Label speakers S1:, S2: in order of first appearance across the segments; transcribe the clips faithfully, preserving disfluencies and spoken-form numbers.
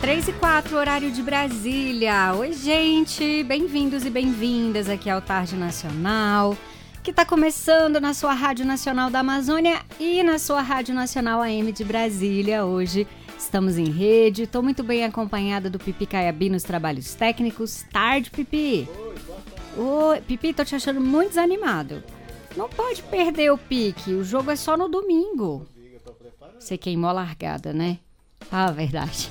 S1: três e quatro, horário de Brasília. Oi, gente, bem-vindos e bem-vindas aqui ao Tarde Nacional, que está começando na sua Rádio Nacional da Amazônia e na sua Rádio Nacional A M de Brasília. Hoje estamos em rede, estou muito bem acompanhada do Pipi Caiabi nos trabalhos técnicos. Tarde, Pipi.
S2: Oi, boa tarde.
S1: Oi, Pipi, tô te achando muito desanimado. Não pode perder o pique, o jogo é só no domingo. Você queimou a largada, né? Ah, verdade.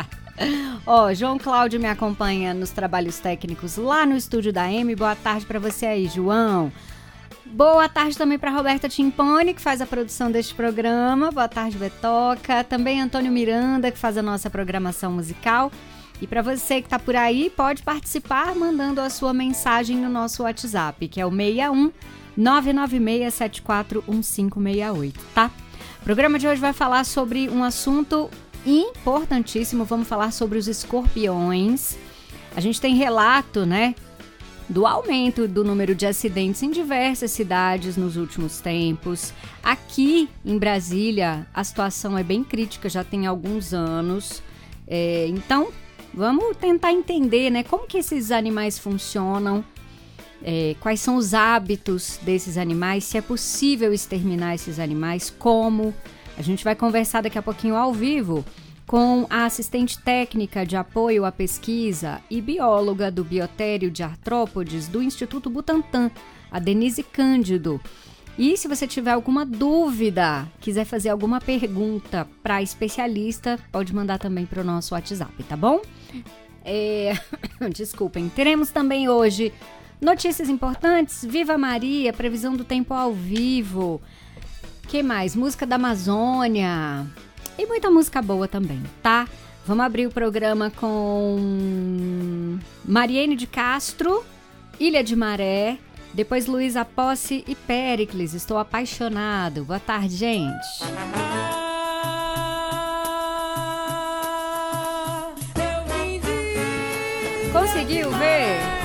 S1: Ó, oh, João Cláudio me acompanha nos trabalhos técnicos lá no estúdio da M. Boa tarde pra você aí, João. Boa tarde também pra Roberta Timpone, que faz a produção deste programa. Boa tarde, Betoca. Também Antônio Miranda, que faz a nossa programação musical. E pra você que tá por aí, pode participar mandando a sua mensagem no nosso WhatsApp, que é o seis um nove nove seis sete quatro um cinco seis oito, tá? O programa de hoje vai falar sobre um assunto importantíssimo. Vamos falar sobre os escorpiões. A gente tem relato, né, do aumento do número de acidentes em diversas cidades nos últimos tempos. Aqui em Brasília, a situação é bem crítica, já tem alguns anos. É, então, vamos tentar entender, né, como que esses animais funcionam. É, quais são os hábitos desses animais, se é possível exterminar esses animais, como. A gente vai conversar daqui a pouquinho ao vivo com a assistente técnica de apoio à pesquisa e bióloga do Biotério de Artrópodes do Instituto Butantan, a Denise Cândido. E se você tiver alguma dúvida, quiser fazer alguma pergunta para a especialista, pode mandar também para o nosso WhatsApp, tá bom? É... Desculpem, teremos também hoje notícias importantes, Viva Maria, previsão do tempo ao vivo, que mais? Música da Amazônia e muita música boa também, tá? Vamos abrir o programa com Mariene de Castro, Ilha de Maré, depois Luísa Posse e Péricles, Estou Apaixonado. Boa tarde, gente. Conseguiu ver?